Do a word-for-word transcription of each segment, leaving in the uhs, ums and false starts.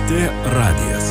T radijas.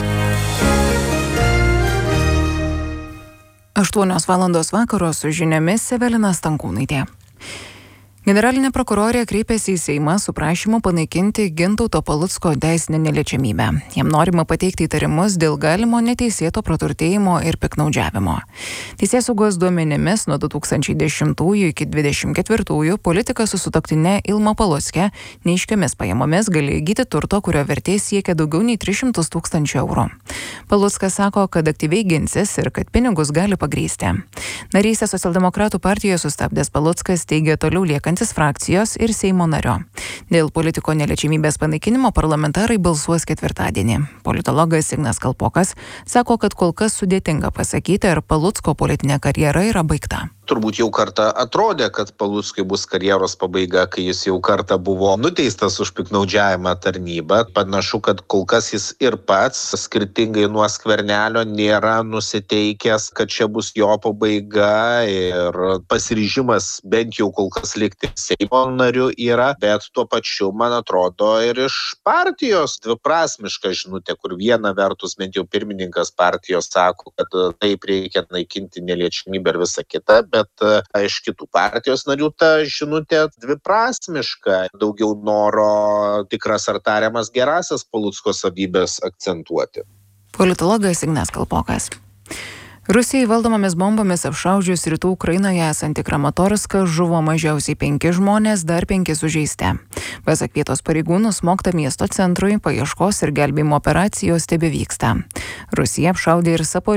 aštuonios valandos vakaro su žiniomis Evelina Stankūnaitė. Generalinė prokurorė kreipėsi į Seimą su prašymu panaikinti Gintauto Palucko teisinę neliečiamybę. Jam norima pateikti įtarimus dėl galimo neteisėto praturtėjimo ir piktnaudžiavimo. Teisėsaugos duomenimis nuo du tūkstančiai dešimtųjų iki dvidešimt ketvirtųjų politikas su sutuoktine Ilma Palucke neaiškiomis pajamomis galėjo įgyti turto, kurio vertė siekia daugiau nei tris šimtus tūkstančių eurų. Paluckas sako, kad aktyviai ginsis ir kad pinigus gali pagrįsti. Narystę Socialdemokratų partijoje sustabdęs Paluckas teigia toliau liekant frakcijos ir Seimo nario. Dėl politiko neliečiamybės panaikinimo parlamentarai balsuos ketvirtadienį. Politologas Ignas Kalpokas sako, kad kol kas sudėtinga pasakyti, ar Palucko politinė karjera yra baigta. Turbūt jau kartą atrodė, kad Paluckui bus karjeros pabaiga, kai jis jau kartą buvo nuteistas už piktnaudžiavimą tarnybą. Panašu, kad kol kas jis ir pats, skirtingai nuo Skvernelio, nėra nusiteikęs, kad čia bus jo pabaiga ir pasiryžimas bent jau kol kas likti Seimo nariu yra, bet tuo pačiu, man atrodo, ir iš partijos dviprasmiška žinutė, kur viena vertus bent jau pirmininkas partijos sako, kad taip reikia naikinti neliečiamybę ir visa kita, bet iš kitų partijos narių ta žinutė dviprasmiška, daugiau noro tikras ar tariamas gerasias Palucko savybės akcentuoti. Politologas Ignas Kalpokas. Rusijai valdomomis bombomis apšaudžius rytų Ukrainoje esantį Kramatorską žuvo mažiausiai penki žmonės, dar penki sužeisti. Pasak vietos pareigūnų, smogta miesto centrui, paieškos ir gelbėjimo operacijos tebevyksta. Rusija apšaudė ir Sapo